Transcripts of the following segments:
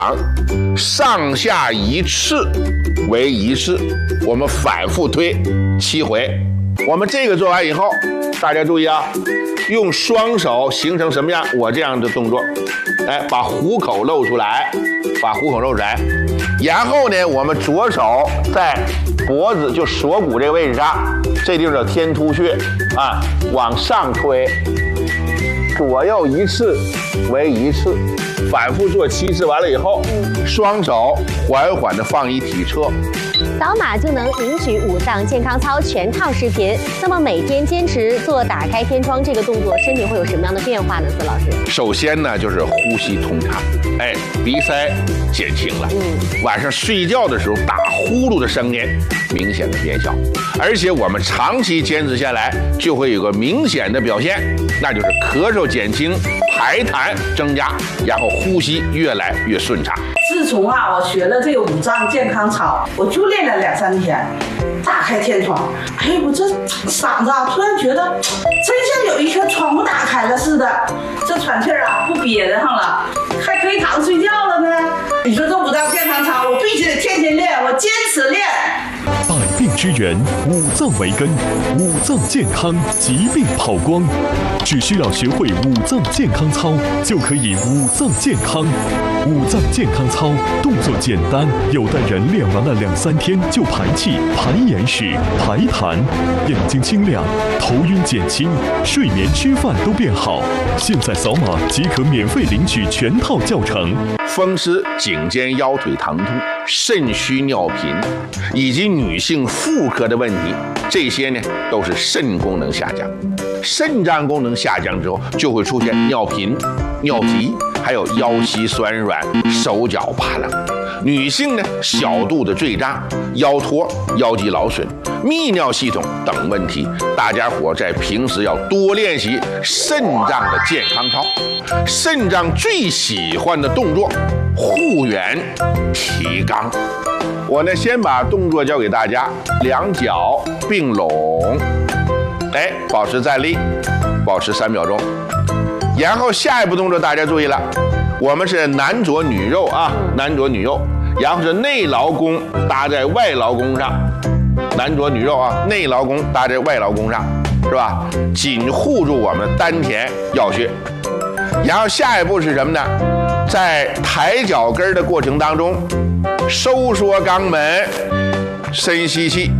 上下一次为一次，我们反复推7回。我们这个做完以后，大家注意啊，用双手形成什么样？我这样的动作，哎，把虎口露出来，把虎口露出来。然后呢，我们左手在脖子就锁骨这个位置上，这地方叫天突穴啊，往上推，左右一次为一次，反复做7次，完了以后，双手缓缓地放一体侧。 扫码就能领取5脏健康操全套视频。那么每天坚持做打开天窗这个动作，身体会有什么样的变化呢？司老师， 首先呢就是呼吸通畅，哎，鼻塞减轻了。晚上睡觉的时候打呼噜的声音明显的变小，而且我们长期坚持下来，就会有个明显的表现，那就是咳嗽减轻，排痰增加，然后呼吸越来越顺畅。 自从我学了这个5脏健康操，我就练了2、3天，打开天窗，哎，我这嗓子突然觉得真像有一个窗户打开了似的，这喘气不憋得上了，还可以躺着睡觉了呢。你说这5脏健康操，我必须得天天练，我坚持练。 百病之源，五脏为根，五脏健康，疾病跑光。只需要学会五脏健康操，就可以五脏健康。五脏健康操动作简单，有的人练完了2、3天就排气、排眼屎、排痰，眼睛清亮，头晕减轻，睡眠吃饭都变好。现在扫码即可免费领取全套教程。 风湿、颈肩腰腿疼痛、肾虚尿频，以及女性妇科的问题，这些呢都是肾功能下降。肾脏功能下降之后，就会出现尿频、尿急，还有腰膝酸软、手脚发冷。女性呢，小肚子坠胀、腰托、腰肌劳损、泌尿系统等问题，大家伙在平时要多练习肾脏的健康操。肾脏最喜欢的动作，护圆提肛。我呢，先把动作教给大家，两脚并拢，哎，保持站立，保持3秒钟。然后下一步动作大家注意了，我们是男左女右啊，男左女右，然后是内劳宫搭在外劳宫上，男左女右啊，内劳宫搭在外劳宫上，是吧？紧护住我们丹田要穴。然后下一步是什么呢？在抬脚跟的过程当中，收缩肛门，深吸气，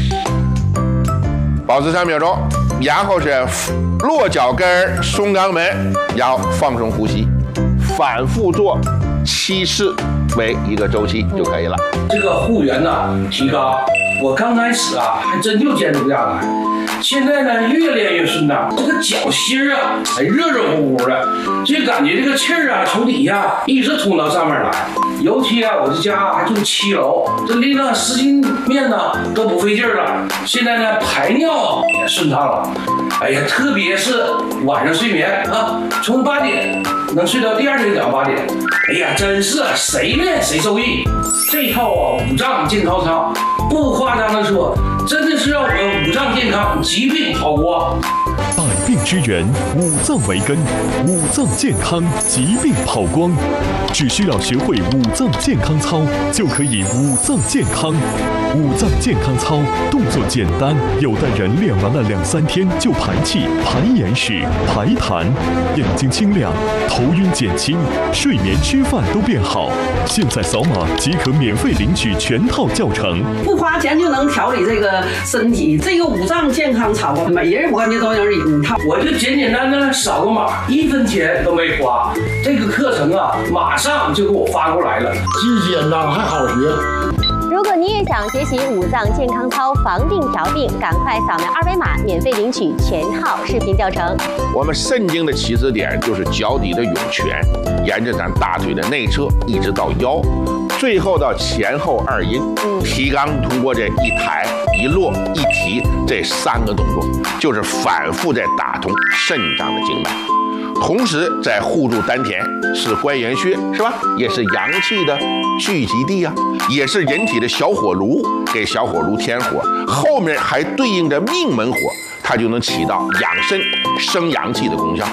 保持3秒钟。然后是落脚跟，松肛门，然后放松呼吸，反复做7次为一个周期就可以了。 这个护圆呢，提肛，我刚开始还真就坚持不下来，现在呢越练越顺当，这个脚心还热热乎乎的，就感觉这个气儿从底下一直通到上面来。尤其我这家还住7楼，这拎那湿巾面呢都不费劲了。现在呢排尿也顺畅了。哎呀，特别是晚上睡眠从8点能睡到第2天早上8点。哎呀，真是谁练谁受益。这套5脏健康操，不夸张的说，真的是让我们5脏健康，疾病跑光。 百病之源，五脏为根，五脏健康，疾病跑光。只需要学会五脏健康操，就可以五脏健康。五脏健康操动作简单，有的人练完了2、3天就排气、排眼屎、排痰，眼睛清亮，头晕减轻，睡眠吃饭都变好。现在扫码即可免费领取全套教程， 不花钱就能调理这个身体。这个5脏健康操，每人我感觉都有1套。 我就简简单单扫个码，1分钱都没花。这个课程马上就给我发过来了， 既简单还好学。 如果你也想学习5脏健康操，防病调病，赶快扫描2维码，免费领取全套视频教程。 我们肾经的起始点就是脚底的涌泉，沿着咱大腿的内侧一直到腰，最后到前后2阴。提肛通过这一抬一落一提这3个动作，就是反复在打通肾脏的经脉。同时在护住丹田，是关元穴，是吧？也是阳气的聚集地啊，也是人体的小火炉，给小火炉添火。后面还对应着命门火，它就能起到养肾生阳气的功效。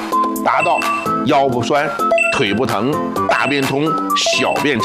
达到腰不酸、腿不疼、大便通、小便畅。